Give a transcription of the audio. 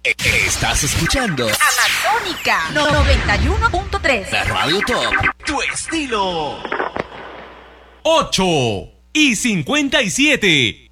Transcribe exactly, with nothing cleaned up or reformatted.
Estás escuchando Amatónica noventa y uno punto tres. La Radio Top. Tu estilo. ocho y cincuenta y siete.